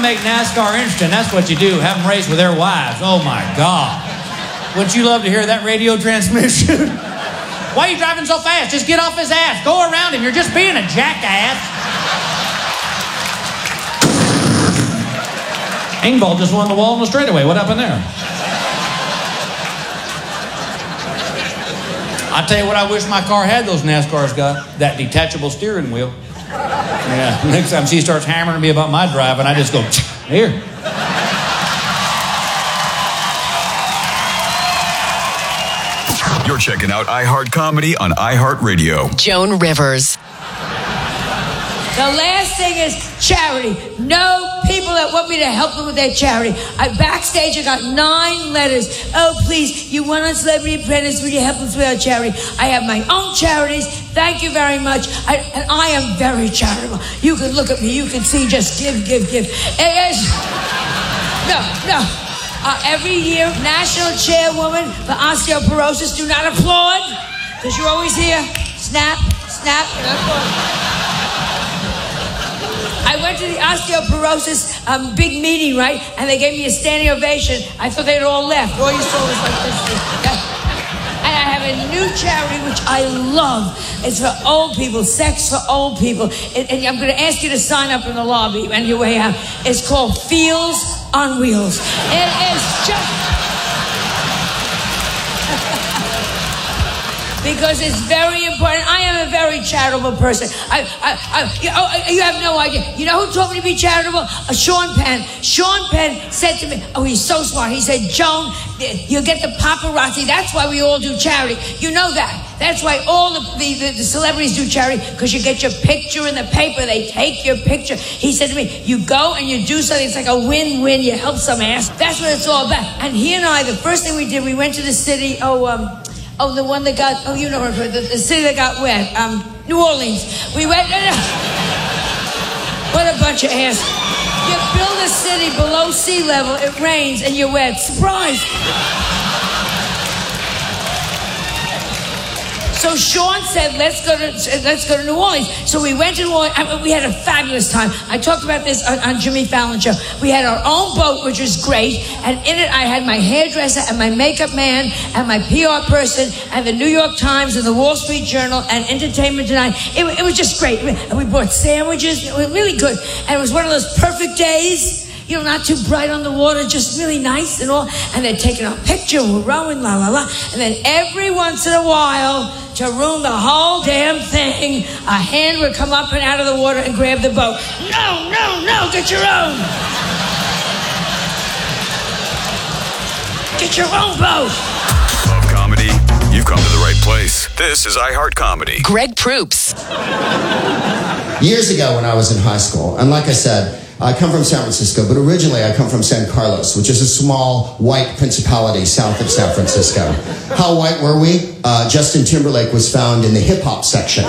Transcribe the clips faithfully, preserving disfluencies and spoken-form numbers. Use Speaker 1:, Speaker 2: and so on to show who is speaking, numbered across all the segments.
Speaker 1: make NASCAR interesting, that's what you do. Have them race with their wives. Oh, my God. Wouldn't you love to hear that radio transmission? Why are you driving so fast? Just get off his ass. Go around him. You're just being a jackass. Engvall just won the wall in the straightaway. What happened there? I tell you what I wish my car had those NASCAR's got. That detachable steering wheel. Yeah, next time she starts hammering me about my driving, I just go, here.
Speaker 2: You're checking out iHeart Comedy on iHeartRadio.
Speaker 3: Joan Rivers.
Speaker 4: The last thing is charity. No people that want me to help them with their charity. I backstage, I got nine letters. Oh, please, you went on Celebrity Apprentice. Will you help us with our charity? I have my own charities. Thank you very much. I, and I am very charitable. You can look at me. You can see just give, give, give. It is... No, no. Uh, every year, National Chairwoman for Osteoporosis. Do not applaud, because you're always here. Snap, snap, and applaud. I went to the osteoporosis um, big meeting, right? And they gave me a standing ovation. I thought they'd all left. All you saw was like this. And I have a new charity, which I love. It's for old people, sex for old people. And, and I'm going to ask you to sign up in the lobby on your way out. It's called Feels on Wheels. It is just... Because it's very important. I am a very charitable person. I, I, I, you, oh, you have no idea. You know who told me to be charitable? Uh, Sean Penn. Sean Penn said to me, oh, he's so smart. He said, Joan, you'll get the paparazzi. That's why we all do charity. You know that. That's why all the, the, the, the celebrities do charity, because you get your picture in the paper. They take your picture. He said to me, you go and you do something. It's like a win-win. You help some ass. That's what it's all about. And he and I, the first thing we did, we went to the city, oh, um... Oh, the one that got, oh, you know, the, the city that got wet, um, New Orleans. We went, uh, what a bunch of ass. You build a city below sea level, it rains, and you're wet. Surprise! So Sean said, let's go to let's go to New Orleans. So we went to New Orleans. I mean, we had a fabulous time. I talked about this on, on Jimmy Fallon show. We had our own boat, which was great. And in it, I had my hairdresser and my makeup man and my P R person and the New York Times and the Wall Street Journal and Entertainment Tonight. It, it was just great. And we bought sandwiches. It was really good. And it was one of those perfect days. You know, not too bright on the water, just really nice and all. And they're taking our picture, we're rowing, la, la, la. And then every once in a while, to ruin the whole damn thing, a hand would come up and out of the water and grab the boat. No, no, no, get your own. Get your own boat.
Speaker 2: Love comedy? You've come to the right place. This is iHeart Comedy.
Speaker 3: Greg Proops.
Speaker 5: Years ago when I was in high school, and like I said, I come from San Francisco, but originally I come from San Carlos, which is a small white principality south of San Francisco. How white were we? Uh, Justin Timberlake was found in the hip-hop section.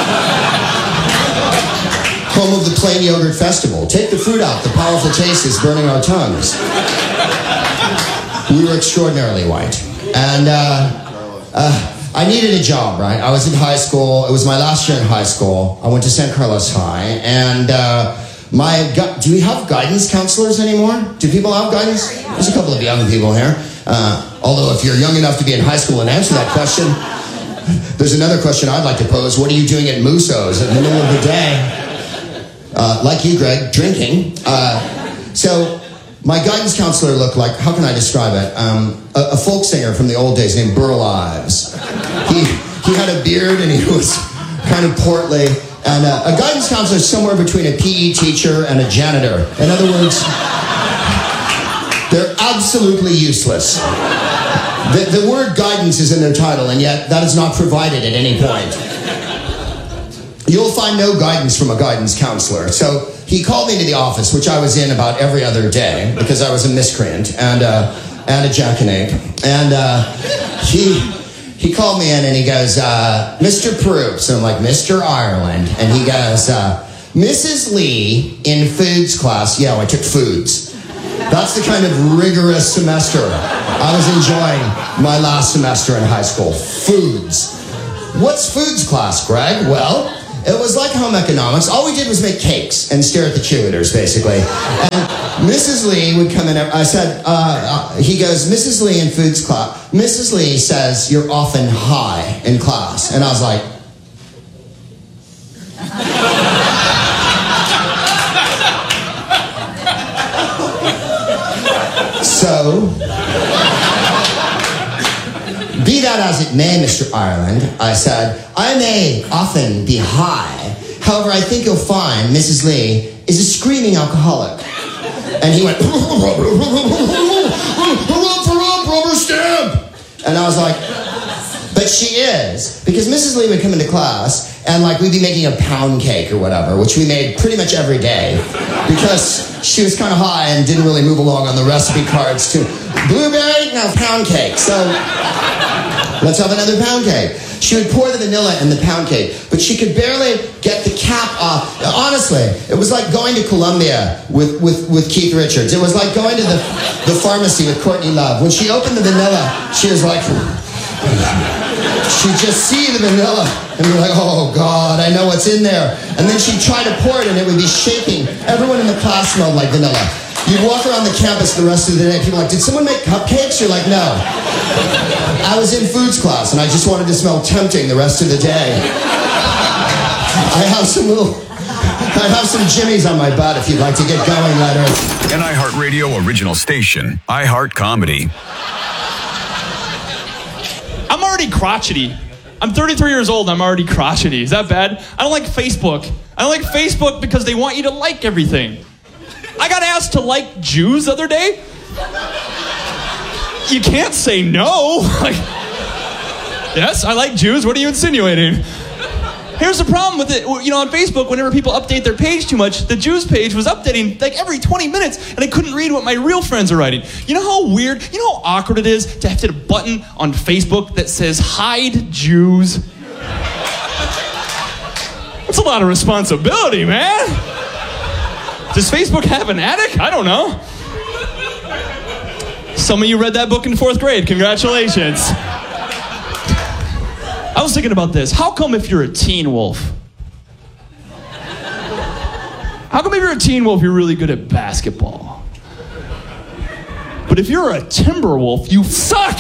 Speaker 5: Home of the Plain Yogurt Festival. Take the fruit out, the powerful taste is burning our tongues. We were extraordinarily white. And uh, uh, I needed a job, right? I was in high school. It was my last year in high school. I went to San Carlos High, and... Uh, My, do we have guidance counselors anymore? Do people have guidance? There's a couple of young people here. Uh, although if you're young enough to be in high school and answer that question, there's another question I'd like to pose. What are you doing at Musso's in the middle of the day? Uh, like you, Greg, drinking. Uh, so my guidance counselor looked like, how can I describe it? Um, a, a folk singer from the old days named Burl Ives. He, he had a beard and he was kind of portly. And uh, a guidance counselor is somewhere between a P E teacher and a janitor. In other words, they're absolutely useless. The, the word guidance is in their title, and yet that is not provided at any point. You'll find no guidance from a guidance counselor. So he called me to the office, which I was in about every other day, because I was a miscreant and, uh, and a jackanape. And uh, he... He called me in and he goes, uh, Mister Proops. And I'm like, Mister Ireland. And he goes, uh, Missus Lee in foods class. Yeah, I took foods. That's the kind of rigorous semester I was enjoying my last semester in high school. Foods. What's foods class, Greg? Well, it was like home economics. All we did was make cakes and stare at the cheerleaders, basically. And Missus Lee would come in. I said, uh, uh, he goes, Missus Lee in foods class. Missus Lee says you're often high in class. And I was like, so, be that as it may, Mister Ireland, I said, I may often be high. However, I think you'll find Missus Lee is a screaming alcoholic. And he went, rubber stamp. And I was like, but she is. Because Missus Lee would come into class and like we'd be making a pound cake or whatever, which we made pretty much every day. Because she was kind of high and didn't really move along on the recipe cards too. Blueberry, now pound cake. So let's have another pound cake. She would pour the vanilla in the pound cake, but she could barely get the cap off. Honestly, it was like going to Columbia with, with, with Keith Richards. It was like going to the, the pharmacy with Courtney Love. When she opened the vanilla, she was like, she'd just see the vanilla and be like, oh God, I know what's in there. And then she'd try to pour it and it would be shaking. Everyone in the class smelled like vanilla. You'd walk around the campus the rest of the day, people were like, did someone make cupcakes? You're like, no. I was in foods class and I just wanted to smell tempting the rest of the day. I have some little, I have some jimmies on my butt if you'd like to get going later.
Speaker 2: An iHeartRadio original station, iHeart Comedy.
Speaker 3: I'm already crotchety. I'm thirty-three years old and I'm already crotchety. Is that bad? I don't like Facebook. I don't like Facebook because they want you to like everything. I got asked to like Jews the other day. You can't say no. Like, yes, I like Jews. What are you insinuating? Here's the problem with it. You know, on Facebook, whenever people update their page too much, the Jews page was updating like every twenty minutes, and I couldn't read what my real friends are writing. You know how weird, you know how awkward it is to have to hit a button on Facebook that says, hide Jews? That's a lot of responsibility, man. Does Facebook have an attic? I don't know. Some of you read that book in fourth grade. Congratulations. I was thinking about this. How come if you're a teen wolf? How come if you're a teen wolf, you're really good at basketball? But if you're a timber wolf, you suck!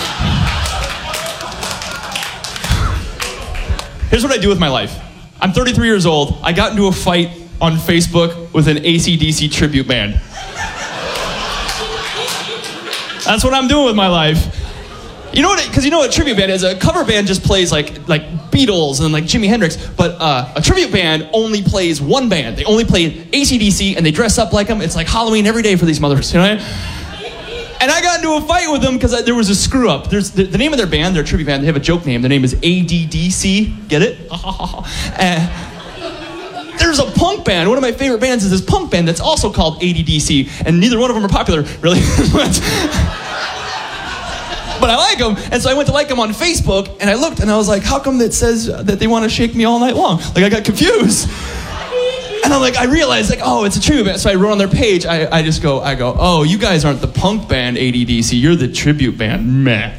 Speaker 3: Here's what I do with my life. I'm thirty-three years old. I got into a fight on Facebook with an A C D C tribute band. That's what I'm doing with my life. You know what? Because you know what a tribute band is? A cover band just plays like like Beatles and like Jimi Hendrix, but uh, a tribute band only plays one band. They only play A C D C and they dress up like them. It's like Halloween every day for these mothers, you know? And I got into a fight with them because there was a screw up. There's the, the name of their band, their tribute band. They have a joke name. Their name is A D D C. Get it? uh, There's a punk band. One of my favorite bands is this punk band that's also called A D D C, and neither one of them are popular, really. But I like them, and so I went to like them on Facebook, and I looked, and I was like, how come it says that they want to shake me all night long? Like, I got confused. And I'm like, I realized, like, oh, it's a tribute band. So I wrote on their page, I, I just go, I go, oh, you guys aren't the punk band A D D C, you're the tribute band, meh.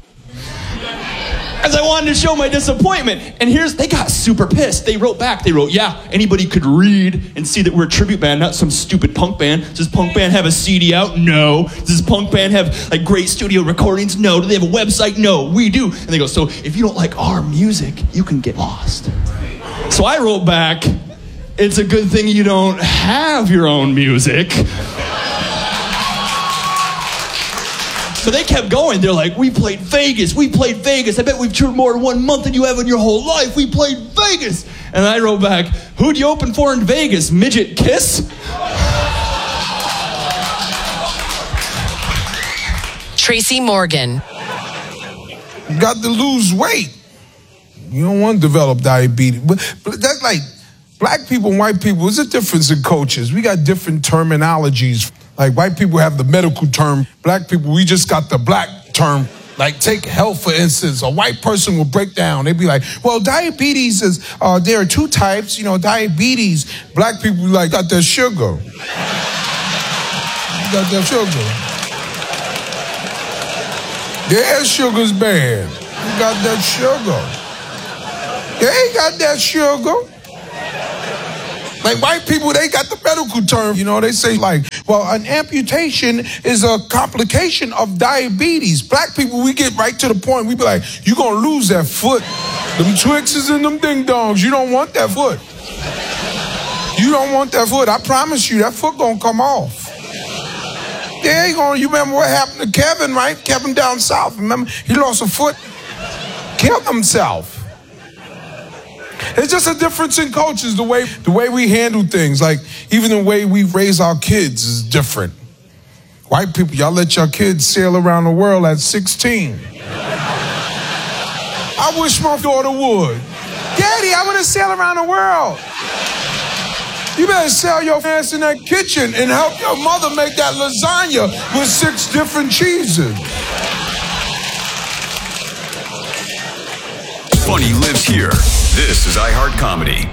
Speaker 3: As I wanted to show my disappointment. And here's, they got super pissed. They wrote back, they wrote, yeah, anybody could read and see that we're a tribute band, not some stupid punk band. Does punk band have a C D out? No. Does punk band have like great studio recordings? No. Do they have a website? No, we do. And they go, so if you don't like our music, you can get lost. So I wrote back, it's a good thing you don't have your own music. So they kept going. They're like, we played Vegas. We played Vegas. I bet we've toured more in one month than you have in your whole life. We played Vegas. And I wrote back, who'd you open for in Vegas? Midget Kiss?
Speaker 6: Tracy Morgan.
Speaker 7: You got to lose weight. You don't want to develop diabetes. But, but that's like, black people and white people, there's a difference in cultures. We got different terminologies. Like white people have the medical term. Black people, we just got the black term. Like take health, for instance. A white person will break down. They'd be like, well, diabetes is, uh, there are two types. You know, diabetes. Black people like, got that sugar. You got that sugar. Yeah, sugar's bad. You got that sugar. They ain't got that sugar. Like white people, they got the medical term, you know, they say like, well, an amputation is a complication of diabetes. Black people, we get right to the point. We be like, you're going to lose that foot. Them Twixes and them ding dongs, you don't want that foot. You don't want that foot. I promise you, that foot going to come off. Yeah, you, gonna, you remember what happened to Kevin, right? Kevin down south, remember? He lost a foot, killed himself. It's just a difference in cultures, the way the way we handle things. Like, even the way we raise our kids is different. White people, y'all let your kids sail around the world at sixteen. I wish my daughter would. Daddy, I want to sail around the world. You better sail your ass in that kitchen and help your mother make that lasagna with six different cheeses.
Speaker 2: Funny lives here. This is iHeart Comedy.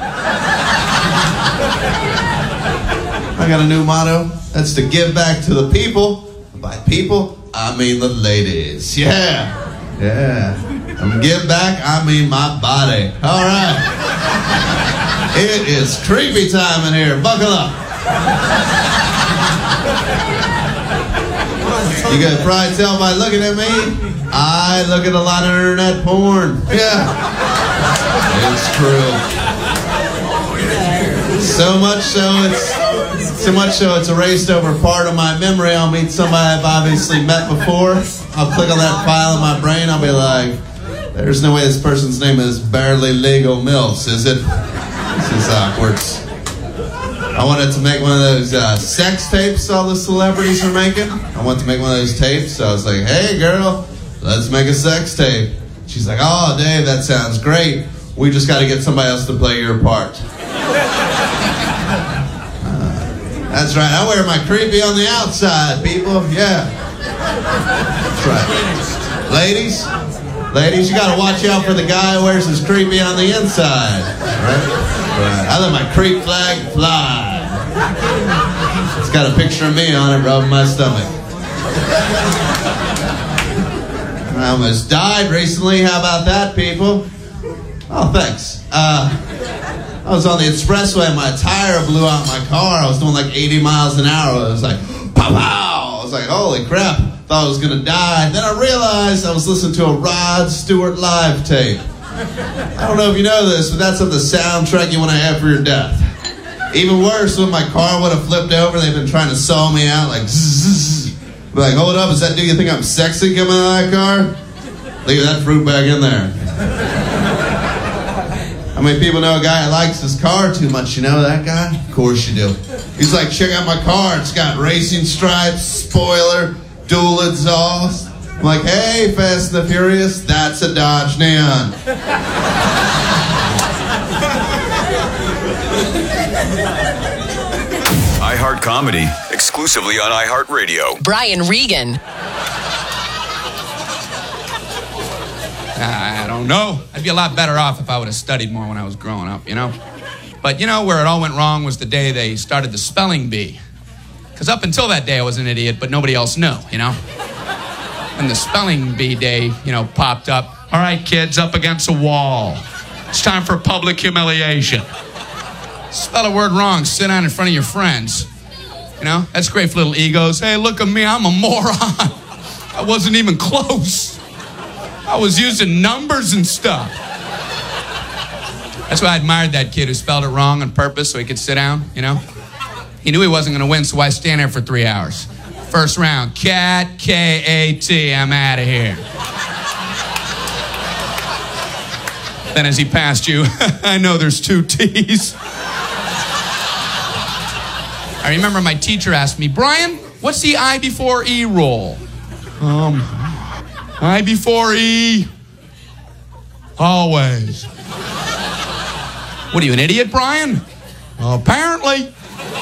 Speaker 8: I got a new motto. That's to give back to the people. By people, I mean the ladies. Yeah. Yeah. And give back, I mean my body. All right. It is creepy time in here. Buckle up. You can probably tell by looking at me, I look at a lot of internet porn. Yeah. It's true. So much so it's so much so it's erased over part of my memory. I'll meet somebody I've obviously met before. I'll click on that file in my brain. I'll be like, there's no way this person's name is Barely Legal Milfs, is it? This is awkward. I wanted to make one of those uh, sex tapes all the celebrities are making. I wanted to make one of those tapes, so I was like, hey girl, let's make a sex tape. She's like, oh Dave, that sounds great. We just got to get somebody else to play your part. Uh, that's right, I wear my creepy on the outside, people, yeah. That's right. Ladies, ladies, you got to watch out for the guy who wears his creepy on the inside, right? Right. I let my creep flag fly. It's got a picture of me on it rubbing my stomach. I almost died recently. How about that, people? Oh, thanks. Uh, I was on the expressway and my tire blew out my car. I was doing like eighty miles an hour. It was like, pow, pow. I was like, holy crap. Thought I was going to die. Then I realized I was listening to a Rod Stewart live tape. I don't know if you know this, but that's of the soundtrack you want to have for your death. Even worse, when my car would have flipped over, they've been trying to saw me out, like, zzz. Be like, hold up, is that dude you think I'm sexy coming out of that car? Leave that fruit back in there. How many people know a guy that likes his car too much? You know that guy? Of course you do. He's like, check out my car. It's got racing stripes, spoiler, dual exhaust. I'm like, hey, Fast and the Furious, that's a Dodge Neon.
Speaker 2: iHeart Comedy, exclusively on iHeartRadio.
Speaker 6: Brian Regan.
Speaker 9: I don't know. I'd be a lot better off if I would have studied more when I was growing up, you know? But you know where it all went wrong was the day they started the spelling bee. Because up until that day I was an idiot, but nobody else knew, you know? And the spelling bee day, you know, popped up. All right, kids, up against a wall. It's time for public humiliation. Spell a word wrong, sit down in front of your friends. You know, that's great for little egos. Hey, look at me, I'm a moron. I wasn't even close. I was using numbers and stuff. That's why I admired that kid who spelled it wrong on purpose so he could sit down, you know? He knew he wasn't going to win, so why stand there for three hours? First round, cat, K A T, I'm out of here. Then as he passed you, I know there's two T's. I remember my teacher asked me, Brian, what's the I before E rule? Um, I before E, always. What are you, an idiot, Brian? Well, apparently.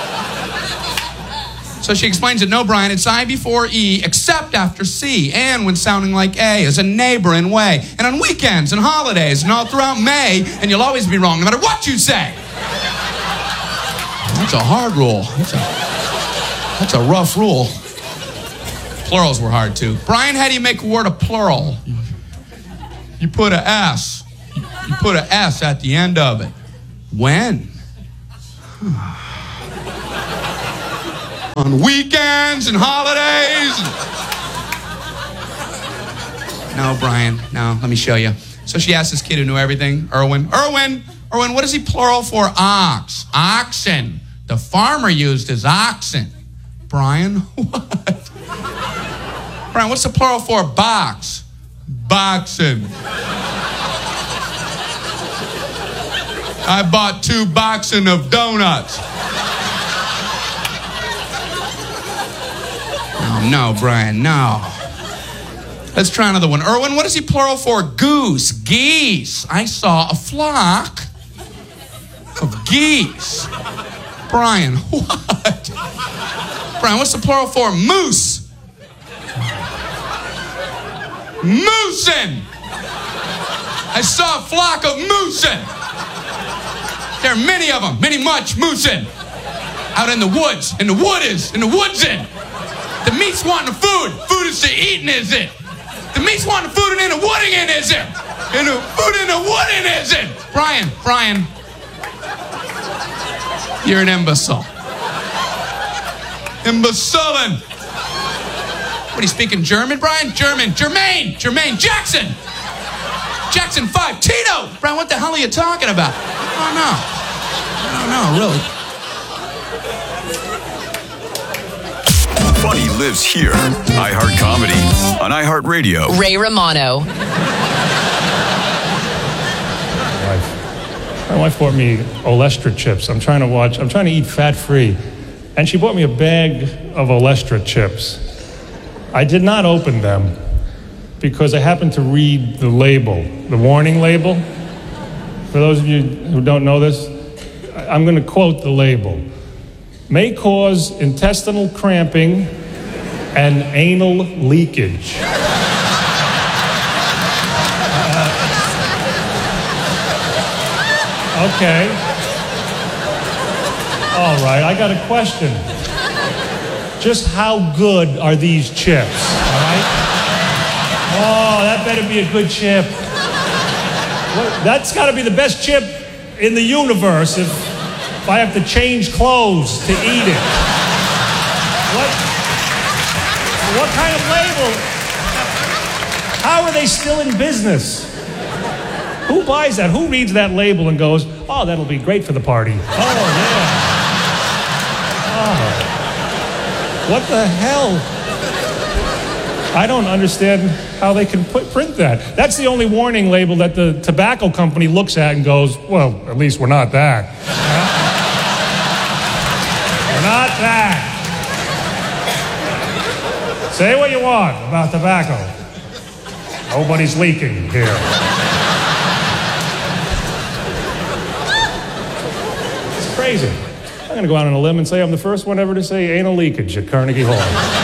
Speaker 9: So she explains it, no, Brian, it's I before E, except after C, and when sounding like A, as a neighboring way, and on weekends and holidays, and all throughout May, and you'll always be wrong, no matter what you say. That's a hard rule. That's a, that's a rough rule. Plurals were hard, too. Brian, how do you make a word a plural? You put a S. You put a S at the end of it. When? On weekends and holidays. No, Brian, no, let me show you. So she asked this kid who knew everything, Erwin, Erwin, Erwin, what is he plural for ox? Oxen. The farmer used his oxen. Brian, what? Brian, what's the plural for box? Boxen. I bought two boxen of donuts. No, no, Brian, no. Let's try another one. Erwin, what is he plural for? Goose. Geese. I saw a flock of geese. Brian, what? Brian, what's the plural for? Moose. Moosin. I saw a flock of moosin. There are many of them, many much moosin. Out in the woods, in the wood is, in the woods in. The meat's wanting the food. Food is to eating, is it? The meat's wanting the food and in the wooding in, is it? And the food in the wooding, is it? Brian, Brian, you're an imbecile. Imbecilin'. What, are you speaking German, Brian? German. Jermaine. Jermaine. Jackson. Jackson five. Tito. Brian, what the hell are you talking about? Oh, no. No, no, really.
Speaker 2: Funny lives here. iHeart Comedy on iHeartRadio.
Speaker 6: Ray Romano.
Speaker 10: My wife bought me Olestra chips. I'm trying to watch, I'm trying to eat fat-free. And she bought me a bag of Olestra chips. I did not open them because I happened to read the label, the warning label. For those of you who don't know this, I'm going to quote the label. May cause intestinal cramping and anal leakage. uh, okay. All right, I got a question. Just how good are these chips, all right? Oh, that better be a good chip. What, that's got to be the best chip in the universe if, if I have to change clothes to eat it. What, what kind of label? How are they still in business? Who buys that? Who reads that label and goes, oh, that'll be great for the party? Oh, yeah. Oh. What the hell? I don't understand how they can put, print that. That's the only warning label that the tobacco company looks at and goes, well, at least we're not that. Yeah? We're not that. Say what you want about tobacco. Nobody's leaking here. It's crazy. I'm going to go out on a limb and say I'm the first one ever to say anal leakage at Carnegie Hall.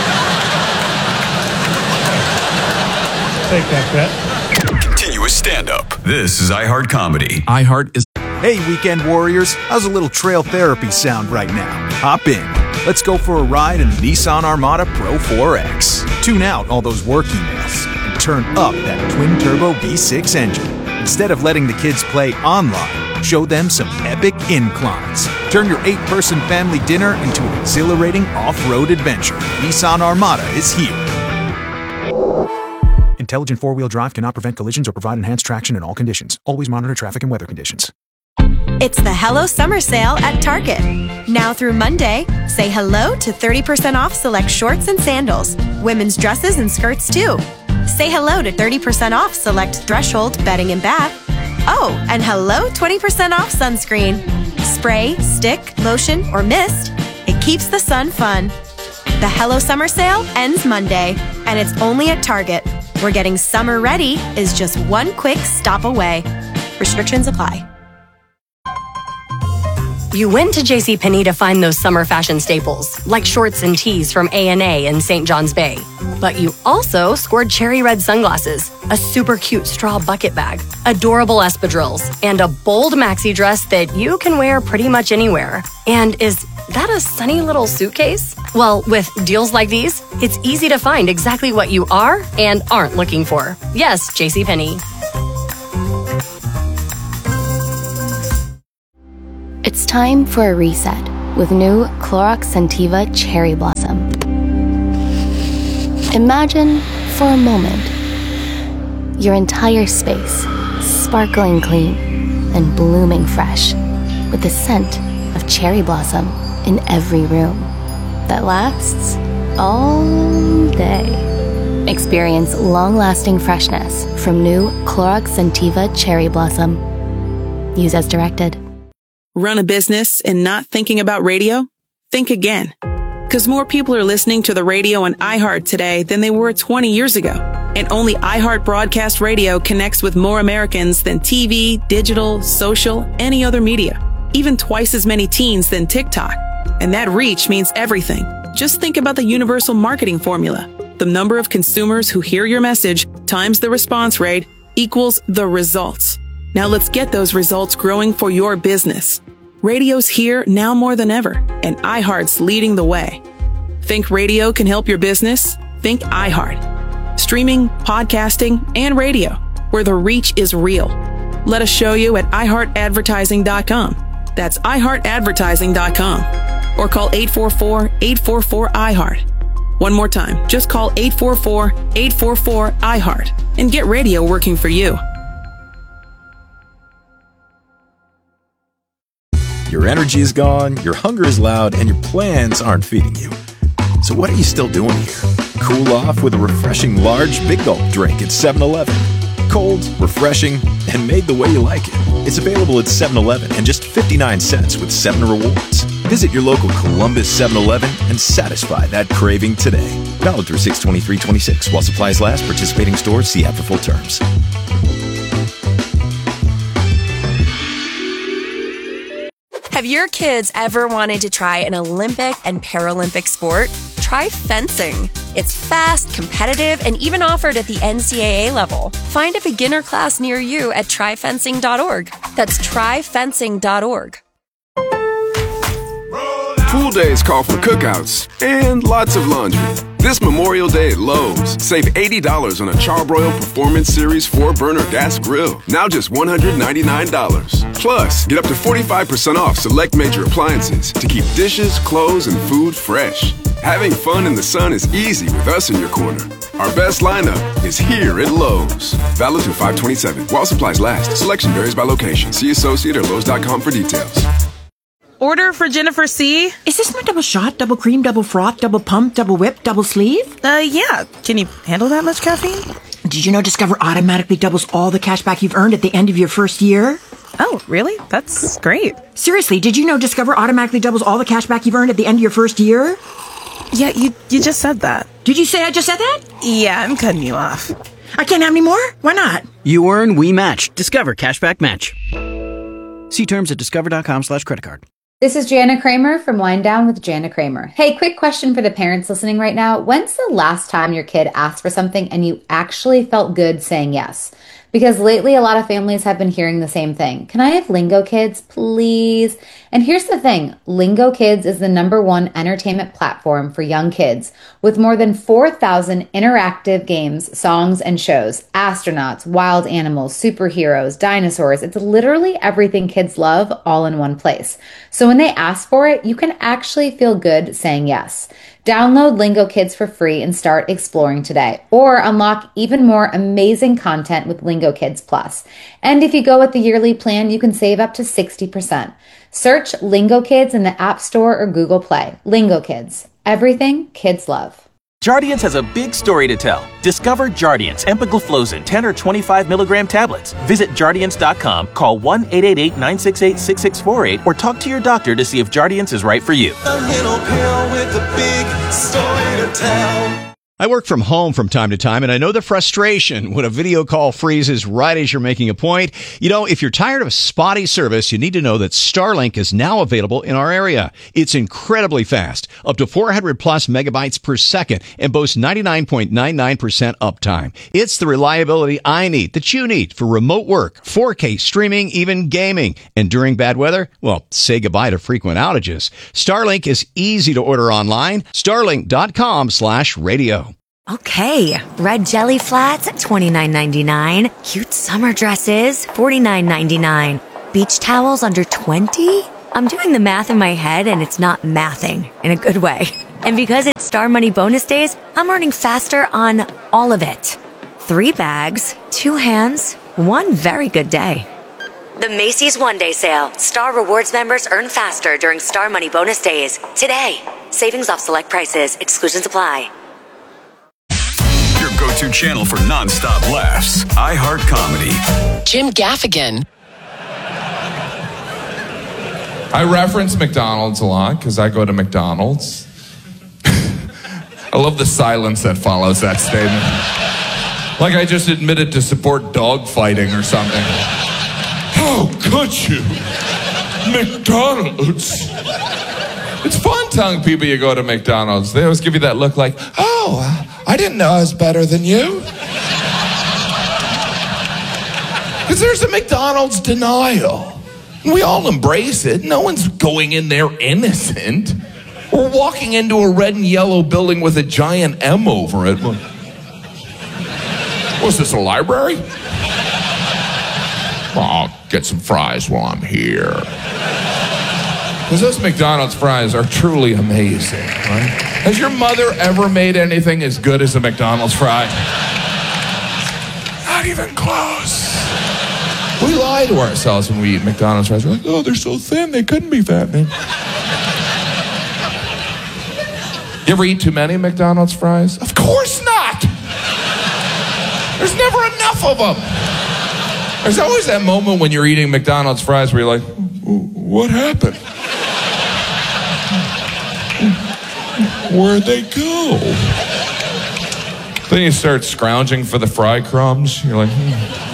Speaker 10: Take that bet.
Speaker 2: Continuous stand-up. This is iHeart Comedy.
Speaker 11: iHeart is... Hey, weekend warriors. How's a little trail therapy sound right now? Hop in. Let's go for a ride in the Nissan Armada Pro four X. Tune out all those work emails and turn up that twin-turbo V six engine. Instead of letting the kids play online, show them some epic inclines. Turn your eight-person family dinner into an exhilarating off-road adventure. Nissan Armada is here. Intelligent four-wheel drive cannot prevent collisions or provide enhanced traction in all conditions. Always monitor traffic and weather conditions.
Speaker 12: It's the Hello Summer Sale at Target. Now through Monday, say hello to thirty percent off select shorts and sandals, women's dresses and skirts too. Say hello to thirty percent off select Threshold bedding and bath. Oh, and hello twenty percent off sunscreen. Spray, stick, lotion, or mist. It keeps the sun fun. The Hello Summer Sale ends Monday, and it's only at Target, where getting summer ready is just one quick stop away. Restrictions apply.
Speaker 13: You went to JCPenney to find those summer fashion staples, like shorts and tees from A and A in Saint John's Bay. But you also scored cherry red sunglasses, a super cute straw bucket bag, adorable espadrilles, and a bold maxi dress that you can wear pretty much anywhere. And is that a sunny little suitcase? Well, with deals like these, it's easy to find exactly what you are and aren't looking for. Yes, JCPenney.
Speaker 14: It's time for a reset with new Clorox Scentiva Cherry Blossom. Imagine, for a moment, your entire space sparkling clean and blooming fresh with the scent of cherry blossom in every room that lasts all day. Experience long-lasting freshness from new Clorox Scentiva Cherry Blossom. Use as directed.
Speaker 15: Run a business and not thinking about radio? Think again. Because more people are listening to the radio on iHeart today than they were twenty years ago. And only iHeart Broadcast Radio connects with more Americans than T V, digital, social, any other media. Even twice as many teens than TikTok. And that reach means everything. Just think about the universal marketing formula. The number of consumers who hear your message times the response rate equals the results. Now let's get those results growing for your business. Radio's here now more than ever, and iHeart's leading the way. Think radio can help your business? Think iHeart. Streaming, podcasting, and radio, where the reach is real. Let us show you at i heart advertising dot com. That's i heart advertising dot com. Or call eight four four, eight four four, I heart. One more time, just call eight four four, eight four four, I heart and get radio working for you.
Speaker 11: Your energy is gone, your hunger is loud, and your plans aren't feeding you. So what are you still doing here? Cool off with a refreshing large Big Gulp drink at seven eleven. Cold, refreshing, and made the way you like it. It's available at seven eleven and just fifty-nine cents with seven rewards. Visit your local Columbus seven eleven and satisfy that craving today. Valid through six twenty-three twenty-six. While supplies last, participating stores see app for full terms.
Speaker 16: Have your kids ever wanted to try an Olympic and Paralympic sport? Try fencing. It's fast, competitive, and even offered at the N C double A level. Find a beginner class near you at try fencing dot org. That's try fencing dot org.
Speaker 17: Pool days call for cookouts and lots of laundry. This Memorial Day at Lowe's, save eighty dollars on a Charbroil Performance Series four burner gas grill. Now just one hundred ninety-nine dollars. Plus, get up to forty-five percent off select major appliances to keep dishes, clothes, and food fresh. Having fun in the sun is easy with us in your corner. Our best lineup is here at Lowe's. Valid through five twenty-seven. While supplies last. Selection varies by location. See associate or lowes dot com for details.
Speaker 18: Order for Jennifer C.
Speaker 19: Is this my double shot, double cream, double froth, double pump, double whip, double sleeve?
Speaker 18: Uh, yeah. Can you handle that much caffeine?
Speaker 19: Did you know Discover automatically doubles all the cash back you've earned at the end of your first year?
Speaker 18: Oh, really? That's great.
Speaker 19: Seriously, did you know Discover automatically doubles all the cash back you've earned at the end of your first year?
Speaker 18: Yeah, you you just said that.
Speaker 19: Did you say I just said that?
Speaker 18: Yeah, I'm cutting you off.
Speaker 19: I can't have any more? Why not?
Speaker 20: You earn, we match. Discover Cashback Match. See terms at discover.com slash credit card.
Speaker 21: This is Jana Kramer from Wind Down with Jana Kramer. Hey, quick question for the parents listening right now. When's the last time your kid asked for something and you actually felt good saying yes? Because lately a lot of families have been hearing the same thing. Can I have Lingo Kids, please? And here's the thing. Lingo Kids is the number one entertainment platform for young kids with more than four thousand interactive games, songs, and shows. Astronauts, wild animals, superheroes, dinosaurs. It's literally everything kids love all in one place. So when they ask for it, you can actually feel good saying yes. Download Lingo Kids for free and start exploring today, or unlock even more amazing content with Lingo Kids Plus. And if you go with the yearly plan, you can save up to sixty percent. Search Lingo Kids in the App Store or Google Play. Lingo Kids, everything kids love.
Speaker 22: Jardiance has a big story to tell. Discover Jardiance empagliflozin ten or twenty-five milligram tablets. Visit Jardiance dot com, call one eight eight eight, nine six eight, six six four eight, or talk to your doctor to see if Jardiance is right for you.
Speaker 23: A little pill with a big story to tell.
Speaker 24: I work from home from time to time, and I know the frustration when a video call freezes right as you're making a point. You know, if you're tired of spotty service, you need to know that Starlink is now available in our area. It's incredibly fast, up to four hundred plus megabytes per second, and boasts ninety-nine point nine nine percent uptime. It's the reliability I need, that you need, for remote work, four K streaming, even gaming. And during bad weather, well, say goodbye to frequent outages. Starlink is easy to order online. Starlink.com slash radio.
Speaker 25: Okay, red jelly flats at twenty-nine ninety-nine. Cute summer dresses, forty-nine ninety-nine. Beach towels under twenty? I'm doing the math in my head and it's not mathing in a good way. And because it's Star Money bonus days, I'm earning faster on all of it. Three bags, two hands, one very good day. The Macy's One Day Sale. Star Rewards members earn faster during Star Money bonus days. Today. Savings off select prices. Exclusions apply.
Speaker 2: Your go-to channel for non-stop laughs. iHeart Comedy.
Speaker 6: Jim Gaffigan.
Speaker 1: I reference McDonald's a lot because I go to McDonald's. I love the silence that follows that statement. Like I just admitted to support dog fighting or something. How could you? McDonald's. It's fun telling people you go to McDonald's. They always give you that look like, oh, I didn't know I was better than you. Because there's a McDonald's denial. We all embrace it. No one's going in there innocent. We're walking into a red and yellow building with a giant M over it. What's this, a library? Well, I'll get some fries while I'm here. Because those McDonald's fries are truly amazing, right? Has your mother ever made anything as good as a McDonald's fry? Not even close. We lie to ourselves when we eat McDonald's fries. We're like, oh, they're so thin, they couldn't be fattening. You ever eat too many McDonald's fries? Of course not! There's never enough of them. There's always that moment when you're eating McDonald's fries where you're like, what happened? Where'd they go? Then you start scrounging for the fry crumbs. You're like, hmm.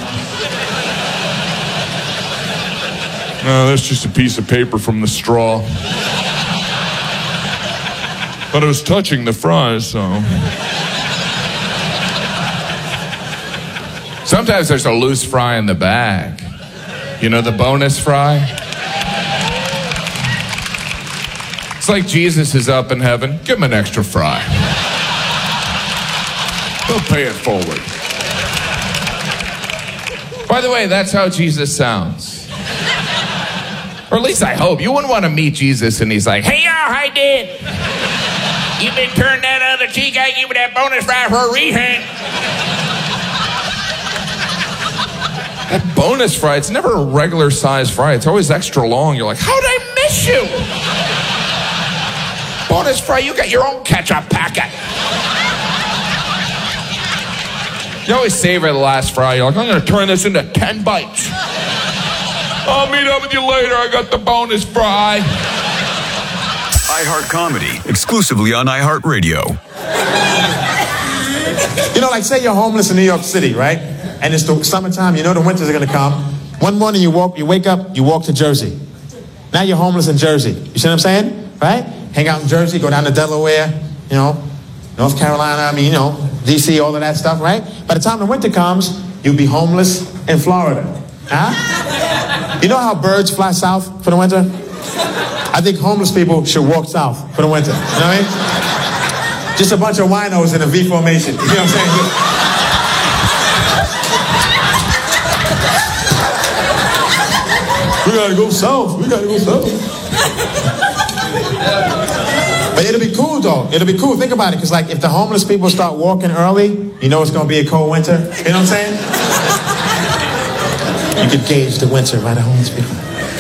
Speaker 1: No, that's just a piece of paper from the straw. But it was touching the fries, so. Sometimes there's a loose fry in the bag. You know the bonus fry? It's like Jesus is up in heaven. Give him an extra fry. He'll pay it forward. By the way, that's how Jesus sounds. Or at least I hope. You wouldn't want to meet Jesus and he's like, hey, y'all, how you doing? You been turning that other cheek, I give you that bonus fry for a rehang. That bonus fry, it's never a regular size fry. It's always extra long. You're like, how'd I miss you? Bonus fry, you got your own ketchup packet. You always savor the last fry. You're like, I'm going to turn this into ten bites. I'll meet up with you later. I got the bonus fry.
Speaker 2: iHeart Comedy, exclusively on iHeartRadio.
Speaker 3: You know, like say you're homeless in New York City, right? And it's the summertime, you know the winters are gonna come. One morning you walk, you wake up, you walk to Jersey. Now you're homeless in Jersey. You see what I'm saying? Right? Hang out in Jersey, go down to Delaware, you know, North Carolina, I mean, you know, D C, all of that stuff, right? By the time the winter comes, you'll be homeless in Florida. Huh? You know how birds fly south for the winter? I think homeless people should walk south for the winter. You know what I mean? Just a bunch of winos in a V formation. You know what I'm saying? We gotta go south. We gotta go south. But it'll be cool, though. It'll be cool. Think about it, because like if the homeless people start walking early, you know it's gonna be a cold winter. You know what I'm saying? You can gauge the winter by the homeless people.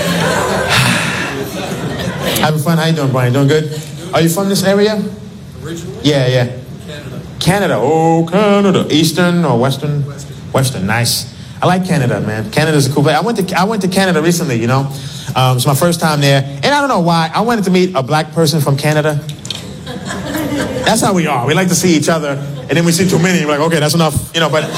Speaker 3: Having fun? How you doing, Brian? Doing good? Are you from this area? Originally? Yeah, yeah. Canada. Canada. Oh, Canada. Eastern or Western? Western. Western. Nice. I like Canada, man. Canada's a cool place. I went to I went to Canada recently, you know. Um, it's my first time there, and I don't know why. I wanted to meet a black person from Canada. That's how we are. We like to see each other, and then we see too many. We're like, okay, that's enough, you know. But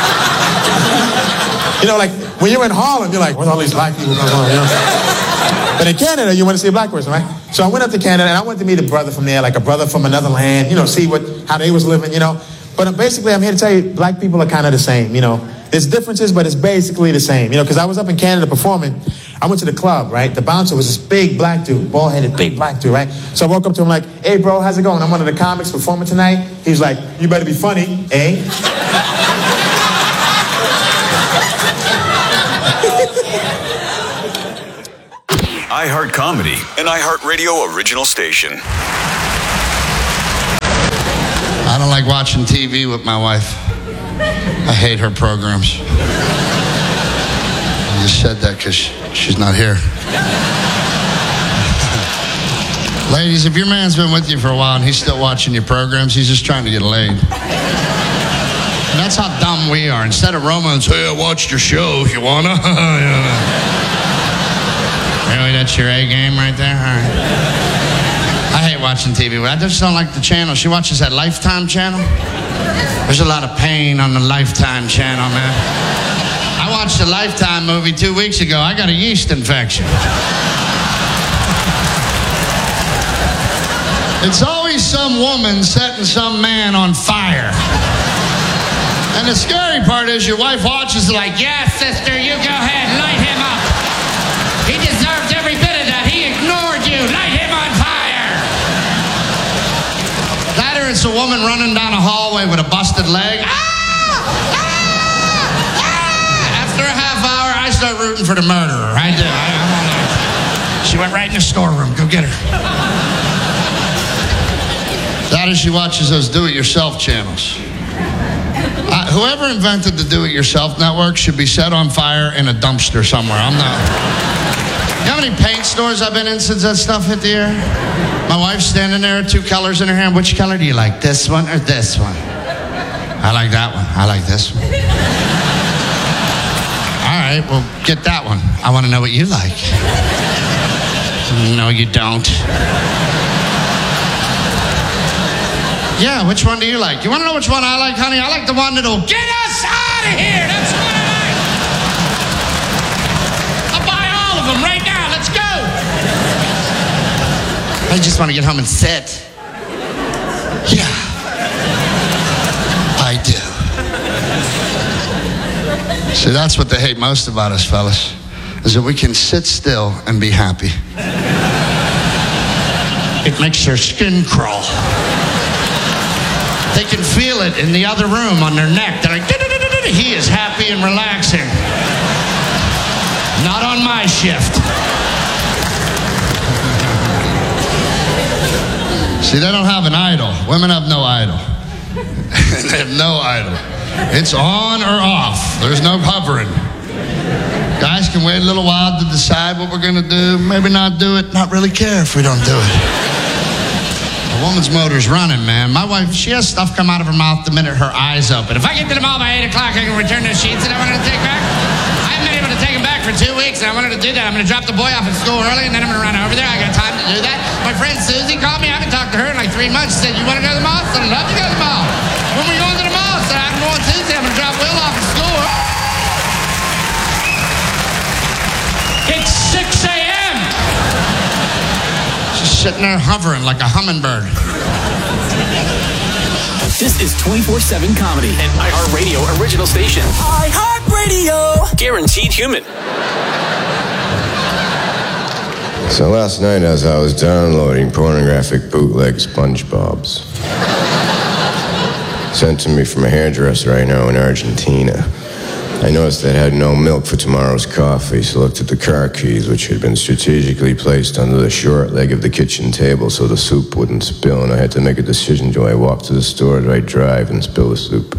Speaker 3: you know, like when you're in Harlem, you're like, where's all these black people coming from? You know? But in Canada, you want to see a black person, right? So I went up to Canada, and I went to meet a brother from there, like a brother from another land, you know, see what how they was living, you know. But basically, I'm here to tell you, black people are kind of the same, you know. There's differences, but it's basically the same, you know, because I was up in Canada performing. I went to the club, right? The bouncer was this big black dude, bald-headed, big black dude, right? So I walk up to him like, hey, bro, how's it going? I'm one of the comics performing tonight. He's like, you better be funny, eh?
Speaker 2: iHeart Comedy, an iHeartRadio original station.
Speaker 4: I don't like watching T V with my wife. I hate her programs. I just said that because she's not here. Ladies, if your man's been with you for a while and he's still watching your programs, he's just trying to get laid. And that's how dumb we are. Instead of romance, hey, I watched your show if you wanna. Really, that's your A game right there? All right. I hate watching T V. I just don't like the channel. She watches that Lifetime channel. There's a lot of pain on the Lifetime channel, man. I watched a Lifetime movie two weeks ago. I got a yeast infection. It's always some woman setting some man on fire. And the scary part is your wife watches it like, yes, sister, you go ahead, light him up. He deserved every bit of that. He ignored you. Light him on fire. That or it's a woman running down a hallway with a busted leg. Ah! Ah! Ah! After a half hour, I start rooting for the murderer. I do. I, I'm on there. She went right in the storeroom. Go get her. That is, she watches those do-it-yourself channels. Uh, whoever invented the do-it-yourself network should be set on fire in a dumpster somewhere. I'm not. You know how many paint stores I've been in since that stuff hit the air? My wife's standing there, two colors in her hand. Which color do you like, this one or this one? I like that one. I like this one. All right, well, get that one. I want to know what you like. No, you don't. Yeah, which one do you like? You want to know which one I like, honey? I like the one that'll get us out of here. That's what I like. I'll buy all of them right now. Let's go. I just want to get home and sit. Yeah, I do. See, that's what they hate most about us, fellas, is that we can sit still and be happy. It makes their skin crawl. They can feel it in the other room on their neck. They're like, he is happy and relaxing. Not on my shift. See, they don't have an idol. Women have no idol. They have no idol. It's on or off. There's no hovering. Guys can wait a little while to decide what we're going to do. Maybe not do it. Not really care if we don't do it. A woman's motor's running, man. My wife, she has stuff come out of her mouth the minute her eyes open. If I get to the mall by eight o'clock, I can return those sheets that I wanted to take back. I haven't been able to take them back for two weeks, and I wanted to do that. I'm going to drop the boy off at school early, and then I'm going to run over there. I got time to do that. My friend Susie called me. I haven't talked to her in like three months. She said, you want to go to the mall? I said, I'd love to go to the mall. When we going to the mall? I said, I'm going Tuesday. I'm going to drop Will off at school. It's six a.m. She's sitting there hovering like a hummingbird.
Speaker 22: This is twenty-four seven Comedy, an iHeartRadio original station. iHeartRadio! Guaranteed human.
Speaker 5: So last night as I was downloading pornographic bootleg SpongeBobs, sent to me from a hairdresser I know in Argentina, I noticed they had no milk for tomorrow's coffee, so looked at the car keys, which had been strategically placed under the short leg of the kitchen table so the soup wouldn't spill, and I had to make a decision. Do I walk to the store, or do I drive and spill the soup?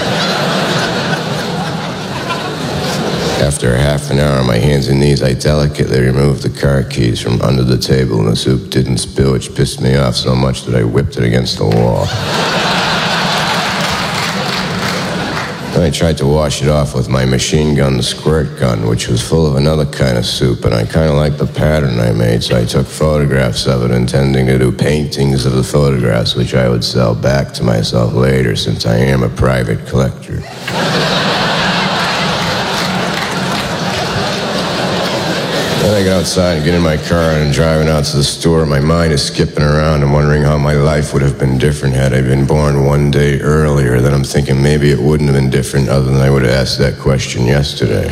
Speaker 5: After half an hour on my hands and knees, I delicately removed the car keys from under the table, and the soup didn't spill, which pissed me off so much that I whipped it against the wall. I tried to wash it off with my machine gun squirt gun, which was full of another kind of soup, and I kind of liked the pattern I made, so I took photographs of it, intending to do paintings of the photographs, which I would sell back to myself later, since I am a private collector. Then I get outside and get in my car and I'm driving out to the store. My mind is skipping around and wondering how my life would have been different had I been born one day earlier. Then I'm thinking maybe it wouldn't have been different other than I would have asked that question yesterday.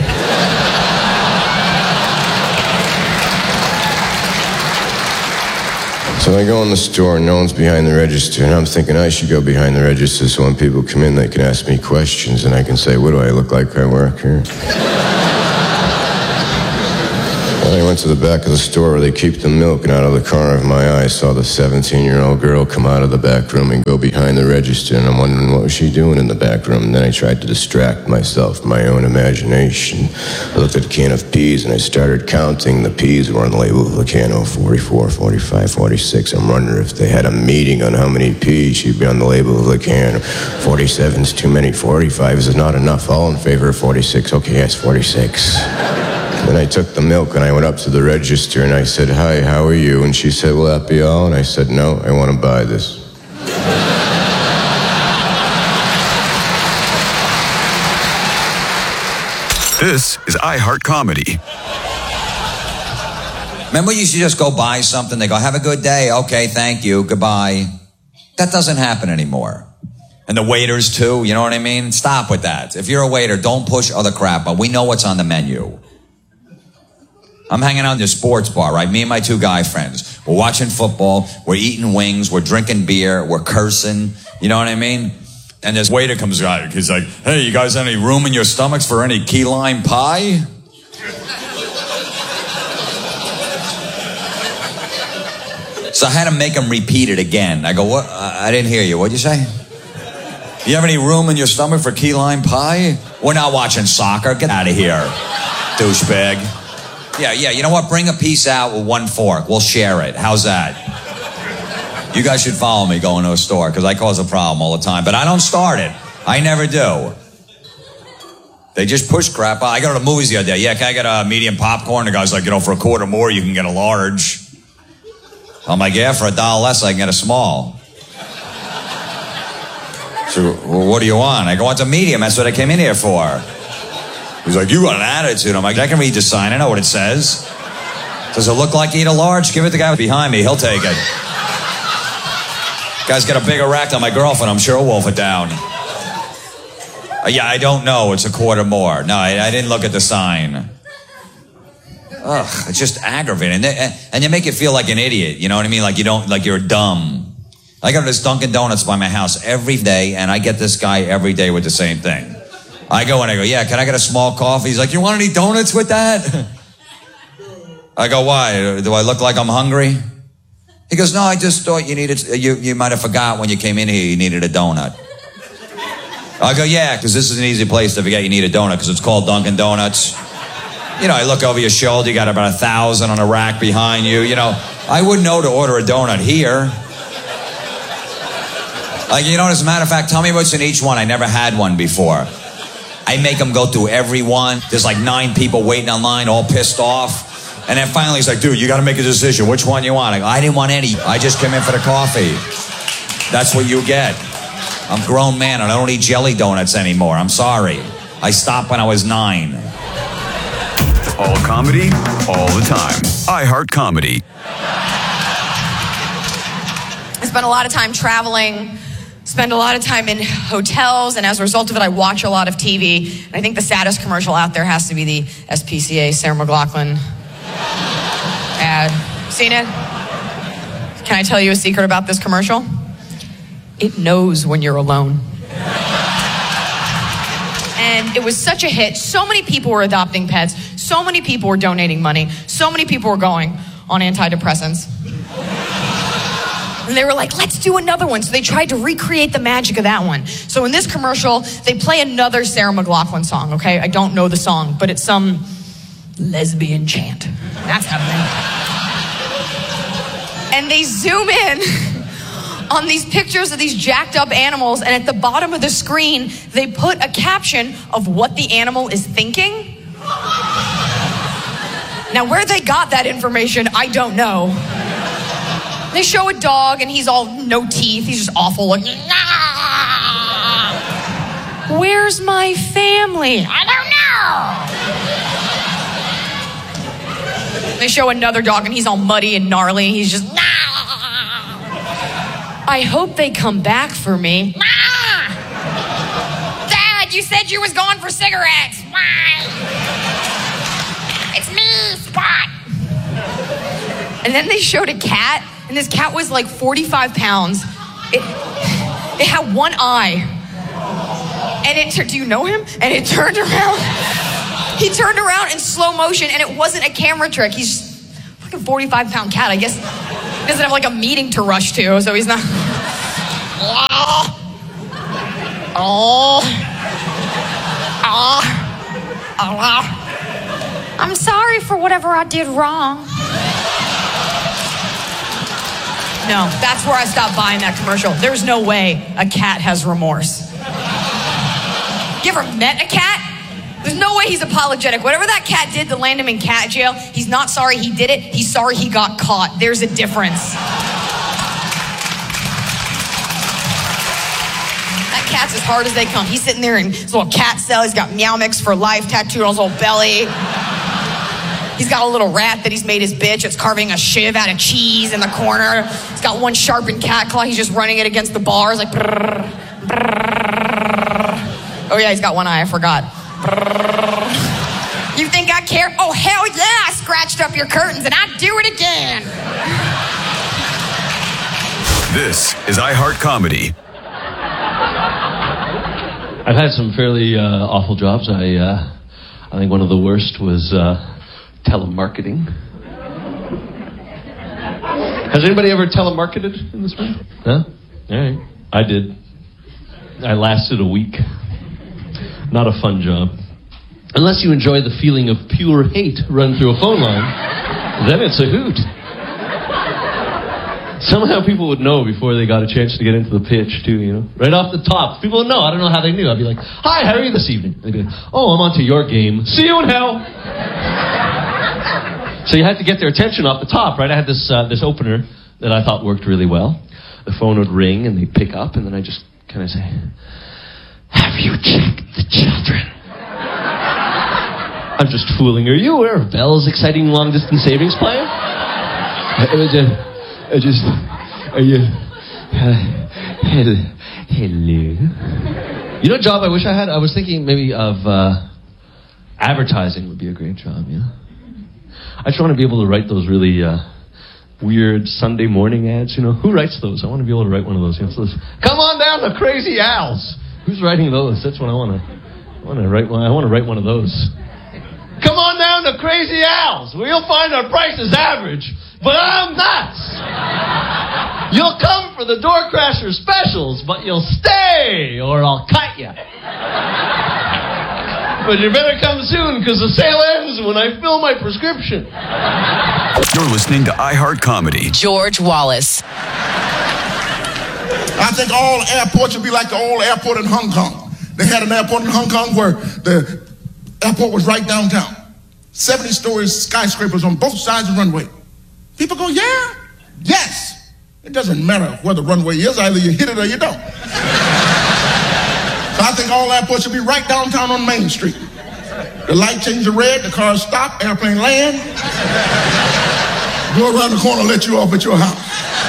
Speaker 5: So I go in the store and no one's behind the register, and I'm thinking I should go behind the register so when people come in they can ask me questions and I can say, what do I look like I work here? Then I went to the back of the store where they keep the milk, and out of the corner of my eye I saw the seventeen-year-old girl come out of the back room and go behind the register, and I'm wondering what was she doing in the back room. And then I tried to distract myself from my own imagination. I looked at a can of peas, and I started counting. The peas were on the label of the can, oh, forty-four, forty-five, forty-six. I'm wondering if they had a meeting on how many peas should be on the label of the can. forty-seven's too many, forty-five is not enough. All in favor of forty-six. Okay, yes, forty-six. Then I took the milk and I went up to the register and I said, "Hi, how are you?" And she said, "Will that be all?" And I said, "No, I want to buy this."
Speaker 2: This is iHeart Comedy.
Speaker 7: Remember, you should just go buy something. They go, "Have a good day." "Okay, thank you. Goodbye." That doesn't happen anymore. And the waiters, too. You know what I mean? Stop with that. If you're a waiter, don't push other crap. But we know what's on the menu. I'm hanging out in this sports bar, right? Me and my two guy friends. We're watching football. We're eating wings. We're drinking beer. We're cursing. You know what I mean? And this waiter comes out. He's like, "Hey, you guys have any room in your stomachs for any key lime pie?" So I had to make him repeat it again. I go, "What? I didn't hear you. What'd you say? You have any room in your stomach for key lime pie?" "We're not watching soccer. Get out of here, douchebag." Yeah, yeah, you know what? Bring a piece out with one fork. We'll share it. How's that? You guys should follow me going to a store because I cause a problem all the time. But I don't start it. I never do. They just push crap out. I go to the movies the other day. "Yeah, can I get a medium popcorn?" The guy's like, "You know, for a quarter more, you can get a large." I'm like, "Yeah, for a dollar less, I can get a small." So, "Well, what do you want?" I go, "It's a medium. That's what I came in here for." He's like, "You got an attitude." I'm like, "I can read the sign. I know what it says. Does it look like you eat a large? Give it to the guy behind me. He'll take it." Guy's got a big erect on my girlfriend. I'm sure he'll wolf it down. Uh, yeah, I don't know. It's a quarter more. No, I, I didn't look at the sign. Ugh, it's just aggravating. And they, and they make you feel like an idiot. You know what I mean? Like you don't, like you're dumb. I go to this Dunkin' Donuts by my house every day, and I get this guy every day with the same thing. I go and I go, "Yeah, can I get a small coffee?" He's like, "You want any donuts with that?" I go, "Why? Do I look like I'm hungry?" He goes, "No, I just thought you needed, you, you might have forgot when you came in here you needed a donut." I go, "Yeah, because this is an easy place to forget you need a donut because it's called Dunkin' Donuts." You know, I look over your shoulder, you got about a thousand on a rack behind you. You know, I wouldn't know to order a donut here. Like, you know, as a matter of fact, tell me what's in each one. I never had one before. I make them go through every one. There's like nine people waiting online, all pissed off. And then finally he's like, "Dude, you got to make a decision. Which one you want?" I go, "I didn't want any. I just came in for the coffee." That's what you get. I'm a grown man and I don't eat jelly donuts anymore. I'm sorry. I stopped when I was nine.
Speaker 2: All comedy, all the time. iHeart Comedy.
Speaker 8: I spend a lot of time traveling, spend a lot of time in hotels, and as a result of it, I watch a lot of T V. And I think the saddest commercial out there has to be the S P C A Sarah McLachlan ad. Seen it? Can I tell you a secret about this commercial? It knows when you're alone. And it was such a hit. So many people were adopting pets. So many people were donating money. So many people were going on antidepressants. And they were like, "Let's do another one." So they tried to recreate the magic of that one. So in this commercial, they play another Sarah McLachlan song, okay? I don't know the song, but it's some lesbian chant. That's happening. And they zoom in on these pictures of these jacked up animals, and at the bottom of the screen, they put a caption of what the animal is thinking. Now, where they got that information, I don't know. They show a dog, and he's all no teeth. He's just awful looking. Where's my family? I don't know. They show another dog, and he's all muddy and gnarly. He's just, I hope they come back for me. Dad, you said you was going for cigarettes. It's me, Spot. And then they showed a cat, and this cat was like forty-five pounds. It, it had one eye. And it, do you know him? And it turned around. He turned around in slow motion, and it wasn't a camera trick. He's just a fucking forty-five pound cat. I guess he doesn't have like a meeting to rush to, so he's not. Oh. Oh. Oh. Oh. I'm sorry for whatever I did wrong. No, that's where I stopped buying that commercial. There's no way a cat has remorse. You ever met a cat? There's no way he's apologetic. Whatever that cat did to land him in cat jail, he's not sorry he did it. He's sorry he got caught. There's a difference. That cat's as hard as they come. He's sitting there in his little cat cell. He's got Meow Mix for life tattooed on his whole belly. He's got a little rat that he's made his bitch. It's carving a shiv out of cheese in the corner. He's got one sharpened cat claw. He's just running it against the bars like brrr, brrr. Oh yeah, he's got one eye, I forgot. Brrr. You think I care? Oh hell yeah, I scratched up your curtains and I'd do it again.
Speaker 2: This is iHeart Comedy.
Speaker 9: I've had some fairly uh, awful jobs. I uh, I think one of the worst was uh, telemarketing. Has anybody ever telemarketed in this room? Huh? All right. I did. I lasted a week. Not a fun job. Unless you enjoy the feeling of pure hate run through a phone line, then it's a hoot. Somehow people would know before they got a chance to get into the pitch, too, you know? Right off the top. People would know. I don't know how they knew. I'd be like, hi, how are you this evening? They'd be like, oh, I'm onto your game. See you in hell. So you had to get their attention off the top, right? I had this uh, this opener that I thought worked really well. The phone would ring and they'd pick up, and then I just kind of say, have you checked the children? I'm just fooling. Are you aware of Bell's exciting long-distance savings plan? It was just, it just, are you, uh, hello, hello. You know what job I wish I had? I was thinking maybe of uh, advertising would be a great job, you know? I just want to be able to write those really uh, weird Sunday morning ads, you know? Who writes those? I want to be able to write one of those. You know, so those, come on down to Crazy Al's. Who's writing those? That's what I want to. I want to write one. I want to write one of those. Come on down to Crazy Al's, where you'll find our prices average, but I'm nuts. You'll come for the Door Crasher specials, but you'll stay, or I'll cut you. But you better come soon, because the sale ends when I fill my prescription.
Speaker 2: You're listening to iHeart Comedy.
Speaker 6: George Wallace.
Speaker 10: I think all airports should be like the old airport in Hong Kong. They had an airport in Hong Kong where the airport was right downtown. seventy stories skyscrapers on both sides of the runway. People go, yeah, yes. It doesn't matter where the runway is. Either you hit it or you don't. So I think all airports should be right downtown on Main Street. The light changes to red, the cars stop, airplane land. Go around the corner, let you off at your house.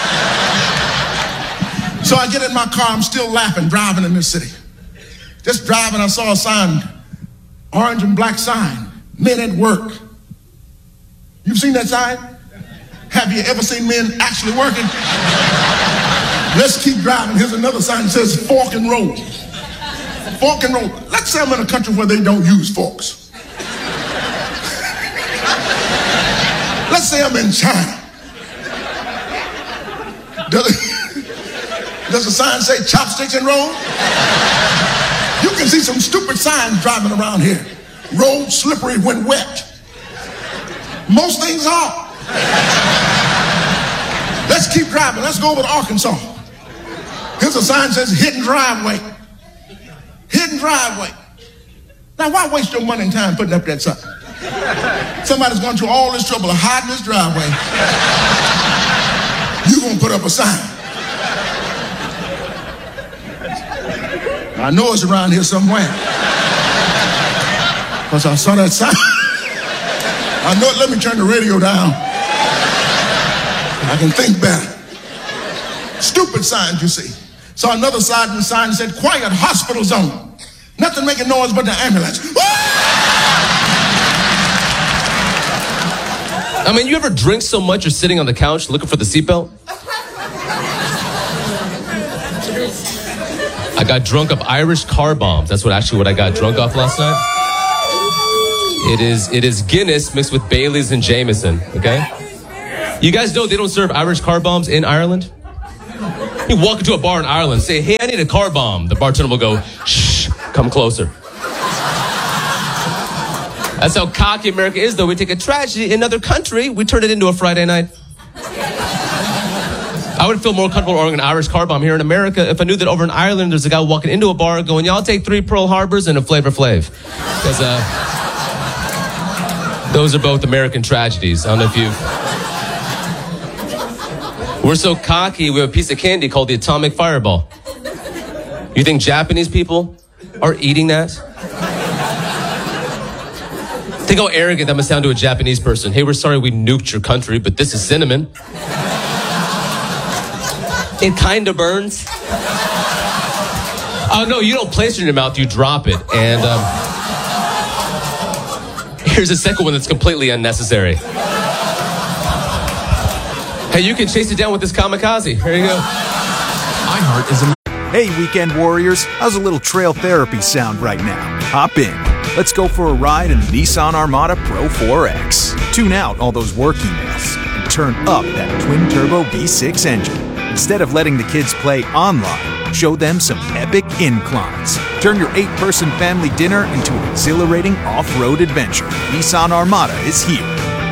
Speaker 10: So I get in my car, I'm still laughing, driving in this city. Just driving, I saw a sign, orange and black sign, men at work. You've seen that sign? Have you ever seen men actually working? Let's keep driving. Here's another sign that says fork and roll. Fork and roll. Let's say I'm in a country where they don't use forks. Let's say I'm in China. Does, does the sign say chopsticks and roll? You can see some stupid signs driving around here. Road slippery when wet. Most things are. Let's keep driving. Let's go over to Arkansas. Here's a sign that says hidden driveway. Hidden driveway. Now, why waste your money and time putting up that sign? Somebody's going through all this trouble of hiding this driveway. You're going to put up a sign. I know it's around here somewhere. Because I saw that sign. I know it. Let me turn the radio down. I can think better. Stupid signs, you see. Saw another sign, the sign said, quiet hospital zone. Nothing making noise but the ambulance.
Speaker 12: I mean, you ever drink so much you're sitting on the couch looking for the seatbelt? I got drunk off Irish car bombs. That's what actually what I got drunk off last night. It is it is Guinness mixed with Baileys and Jameson, okay? You guys know they don't serve Irish car bombs in Ireland? You walk into a bar in Ireland, say, hey, I need a car bomb. The bartender will go, shh, come closer. That's how cocky America is, though. We take a tragedy in another country, we turn it into a Friday night. I would feel more comfortable ordering an Irish car bomb here in America if I knew that over in Ireland there's a guy walking into a bar going, yeah, I'll take three Pearl Harbors and a Flavor Flav. Because uh, those are both American tragedies. I don't know if you've... We're so cocky, we have a piece of candy called the atomic fireball. You think Japanese people are eating that? Think how arrogant that must sound to a Japanese person. Hey, we're sorry we nuked your country, but this is cinnamon. It kind of burns. Oh, no, you don't place it in your mouth, you drop it. And um, here's a second one that's completely unnecessary. Hey, you can chase it down with this kamikaze. Here you go.
Speaker 11: iHeart is a... Hey, weekend warriors. How's a little trail therapy sound right now? Hop in. Let's go for a ride in the Nissan Armada Pro four X. Tune out all those work emails and turn up that twin-turbo V six engine. Instead of letting the kids play online, show them some epic inclines. Turn your eight-person family dinner into an exhilarating off-road adventure. Nissan Armada is here.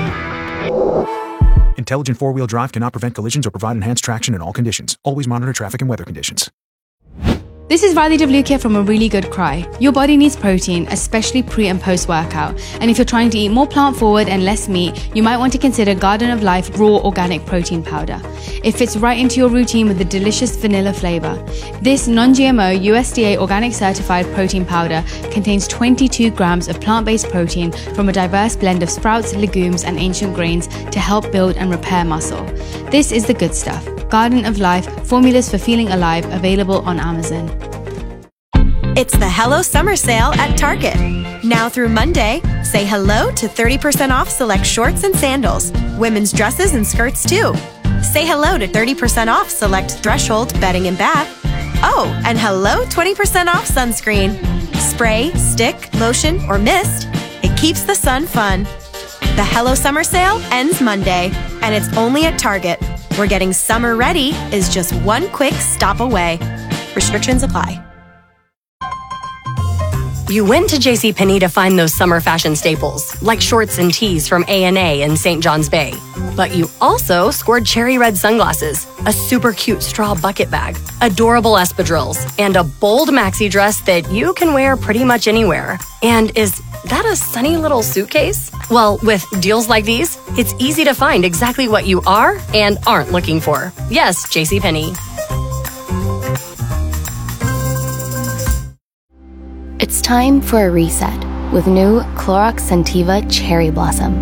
Speaker 11: Intelligent four-wheel drive cannot prevent collisions or provide enhanced traction in all conditions. Always monitor traffic and weather conditions.
Speaker 13: This is Riley Devlukia from A Really Good Cry. Your body needs protein, especially pre and post workout. And if you're trying to eat more plant forward and less meat, you might want to consider Garden of Life Raw Organic Protein Powder. It fits right into your routine with a delicious vanilla flavor. This non-G M O U S D A organic certified protein powder contains twenty-two grams of plant-based protein from a diverse blend of sprouts, legumes, and ancient grains to help build and repair muscle. This is the good stuff. Garden of Life, formulas for feeling alive, available on Amazon.
Speaker 14: It's the Hello Summer Sale at Target. Now through Monday, say hello to thirty percent off select shorts and sandals, women's dresses and skirts too. Say hello to thirty percent off select Threshold bedding and bath. Oh, and hello twenty percent off sunscreen. Spray, stick, lotion, or mist. It keeps the sun fun. The Hello Summer Sale ends Monday, and it's only at Target. We're getting summer ready is just one quick stop away. Restrictions apply.
Speaker 25: You went to JCPenney to find those summer fashion staples, like shorts and tees from A and A in Saint John's Bay. But you also scored cherry red sunglasses, a super cute straw bucket bag, adorable espadrilles, and a bold maxi dress that you can wear pretty much anywhere. And is that a sunny little suitcase? Well, with deals like these, it's easy to find exactly what you are and aren't looking for. Yes, JCPenney.
Speaker 15: It's time for a reset with new Clorox Scentiva Cherry Blossom.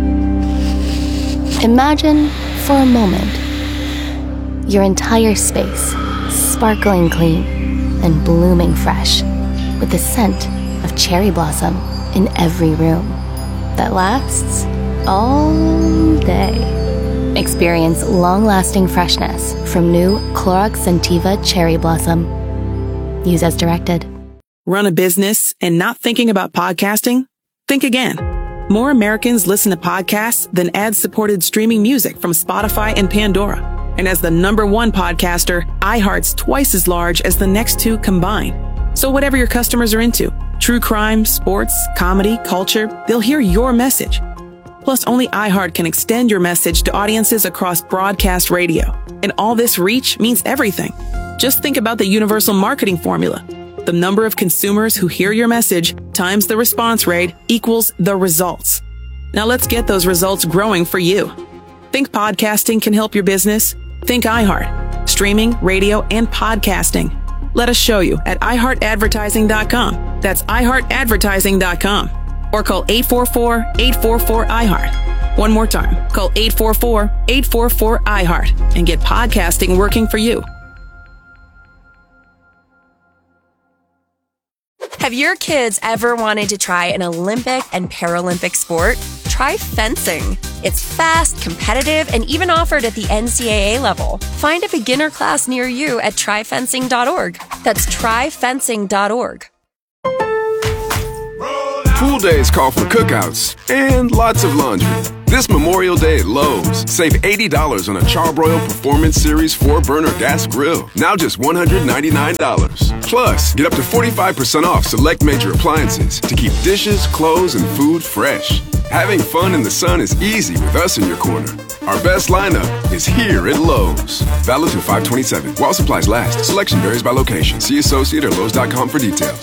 Speaker 15: Imagine, for a moment, your entire space sparkling clean and blooming fresh with the scent of cherry blossom in every room that lasts all day. Experience long-lasting freshness from new Clorox Scentiva Cherry Blossom. Use as directed.
Speaker 16: Run a business and not thinking about podcasting? Think again. More Americans listen to podcasts than ad-supported streaming music from Spotify and Pandora. And as the number one podcaster, iHeart's twice as large as the next two combined. So whatever your customers are into, true crime, sports, comedy, culture, they'll hear your message. Plus, only iHeart can extend your message to audiences across broadcast radio. And all this reach means everything. Just think about the universal marketing formula. The number of consumers who hear your message times the response rate equals the results. Now let's get those results growing for you. Think podcasting can help your business? Think iHeart. Streaming, radio, and podcasting. Let us show you at i heart advertising dot com. That's i heart advertising dot com. Or call eight four four, eight four four, I heart. One more time. Call eight four four, eight four four, I heart and get podcasting working for you.
Speaker 26: Have your kids ever wanted to try an Olympic and Paralympic sport? Try fencing. It's fast, competitive, and even offered at the N C double A level. Find a beginner class near you at try fencing dot org. That's try fencing dot org.
Speaker 17: Pool days call for cookouts and lots of laundry. This Memorial Day at Lowe's, save eighty dollars on a Charbroil Performance Series four burner gas grill. Now just one hundred ninety-nine dollars. Plus, get up to forty-five percent off select major appliances to keep dishes, clothes, and food fresh. Having fun in the sun is easy with us in your corner. Our best lineup is here at Lowe's. Valid through five twenty-seven. While supplies last. Selection varies by location. See associate or Lowe's dot com for details.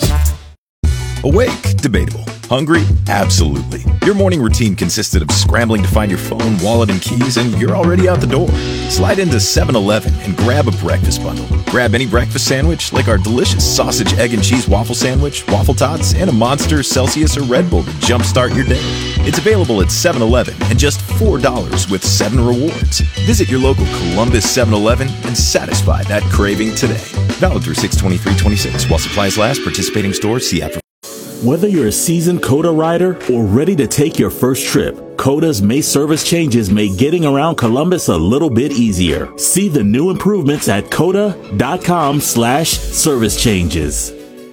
Speaker 18: Awake? Debatable. Hungry? Absolutely. Your morning routine consisted of scrambling to find your phone, wallet, and keys, and you're already out the door. Slide into seven eleven and grab a breakfast bundle. Grab any breakfast sandwich, like our delicious sausage, egg, and cheese waffle sandwich, waffle tots, and a Monster, Celsius, or Red Bull to jumpstart your day. It's available at seven eleven and just four dollars with seven rewards. Visit your local Columbus seven eleven and satisfy that craving today. Valid through six twenty-three twenty-six. While supplies last, participating stores, see app for.
Speaker 19: Whether you're a seasoned COTA rider or ready to take your first trip, COTA's May service changes make getting around Columbus a little bit easier. See the new improvements at COTA.com slash service changes.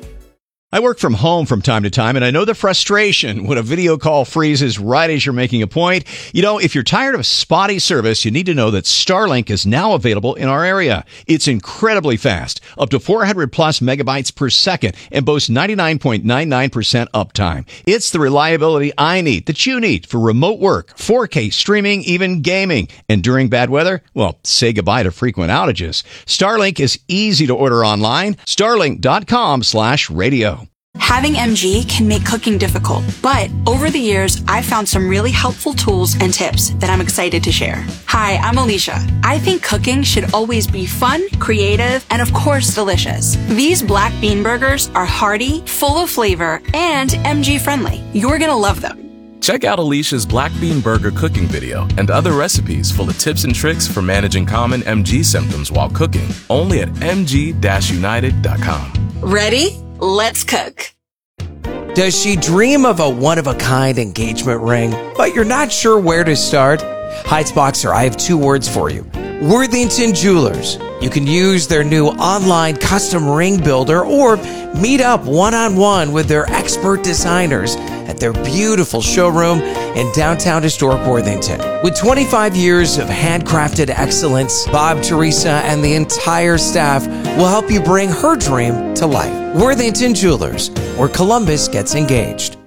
Speaker 24: I work from home from time to time, and I know the frustration when a video call freezes right as you're making a point. You know, if you're tired of spotty service, you need to know that Starlink is now available in our area. It's incredibly fast, up to four hundred plus megabytes per second, and boasts ninety-nine point nine nine percent uptime. It's the reliability I need, that you need, for remote work, four K streaming, even gaming. And during bad weather, well, say goodbye to frequent outages. Starlink is easy to order online. Starlink.com slash radio.
Speaker 20: Having M G can make cooking difficult, but over the years, I've found some really helpful tools and tips that I'm excited to share. Hi, I'm Alicia. I think cooking should always be fun, creative, and of course, delicious. These black bean burgers are hearty, full of flavor, and M G friendly. You're gonna love them.
Speaker 21: Check out Alicia's Black Bean Burger cooking video and other recipes full of tips and tricks for managing common M G symptoms while cooking, only at m g dash united dot com.
Speaker 20: Ready? Let's cook.
Speaker 23: Does she dream of a one-of-a-kind engagement ring, but you're not sure where to start? Heights-Boxer, I have two words for you. Worthington Jewelers. You can use their new online custom ring builder or meet up one-on-one with their expert designers at their beautiful showroom in downtown historic Worthington. With twenty-five years of handcrafted excellence, Bob, Teresa, and the entire staff will help you bring her dream to life. Worthington Jewelers, where Columbus gets engaged.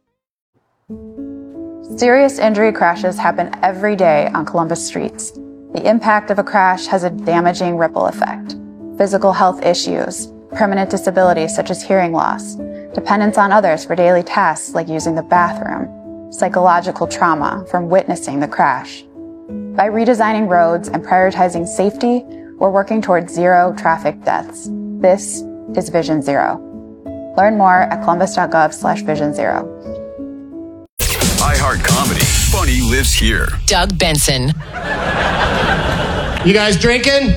Speaker 27: Serious injury crashes happen every day on Columbus streets. The impact of a crash has a damaging ripple effect. Physical health issues, permanent disabilities such as hearing loss, dependence on others for daily tasks like using the bathroom, psychological trauma from witnessing the crash. By redesigning roads and prioritizing safety, we're working towards zero traffic deaths. This is Vision Zero. Learn more at columbus.gov slash vision zero.
Speaker 2: iHeart Comedy. Funny lives here.
Speaker 6: Doug Benson.
Speaker 28: You guys drinking?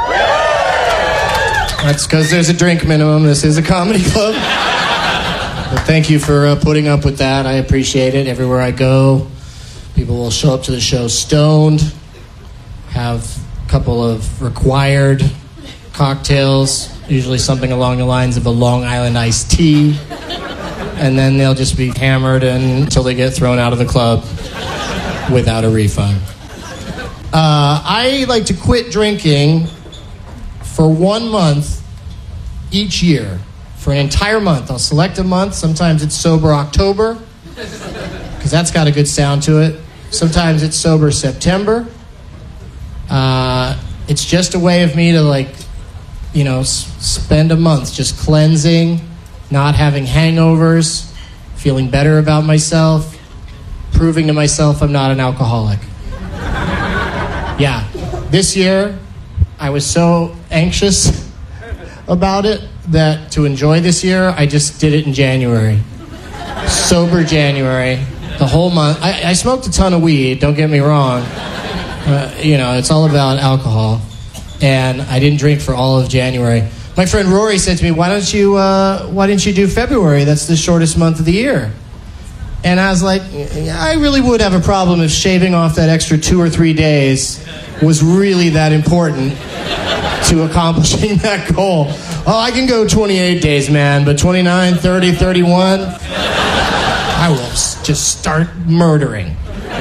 Speaker 28: That's because there's a drink minimum. This is a comedy club. But thank you for uh, putting up with that. I appreciate it. Everywhere I go, people will show up to the show stoned, have a couple of required cocktails, usually something along the lines of a Long Island iced tea, and then they'll just be hammered until they get thrown out of the club without a refund. Uh, I like to quit drinking for one month each year. For an entire month. I'll select a month. Sometimes it's Sober October, because that's got a good sound to it. Sometimes it's Sober September. Uh, it's just a way of me to, like, you know, s- spend a month just cleansing, not having hangovers, feeling better about myself, proving to myself I'm not an alcoholic. Yeah, this year I was so anxious about it that to enjoy this year, I just did it in January. Sober January, the whole month. I, I smoked a ton of weed, don't get me wrong. Uh, you know, it's all about alcohol. And I didn't drink for all of January. My friend Rory said to me, why don't you, uh, why didn't you do February? That's the shortest month of the year. And I was like, I really would have a problem if shaving off that extra two or three days was really that important to accomplishing that goal. Oh, I can go twenty-eight days, man, but twenty-nine, thirty, thirty-one, I will s- just start murdering.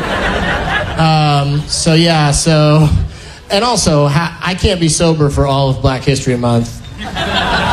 Speaker 28: Um, so yeah, so, and also, ha- I can't be sober for all of Black History Month.